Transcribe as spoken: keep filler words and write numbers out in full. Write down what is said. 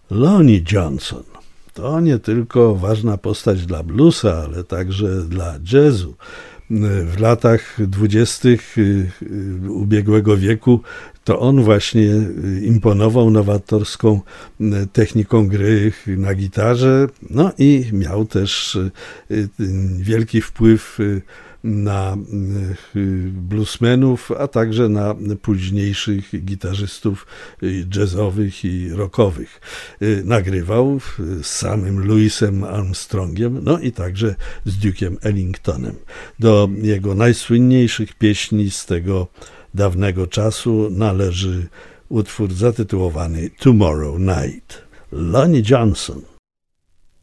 Lonnie Johnson to nie tylko ważna postać dla bluesa, ale także dla jazzu. W latach dwudziestych ubiegłego wieku to on właśnie imponował nowatorską techniką gry na gitarze, no i miał też wielki wpływ na bluesmenów, a także na późniejszych gitarzystów jazzowych i rockowych. Nagrywał z samym Louisem Armstrongiem, no i także z Duke'em Ellingtonem. Do jego najsłynniejszych pieśni z tego dawnego czasu należy utwór zatytułowany Tomorrow Night. Lonnie Johnson.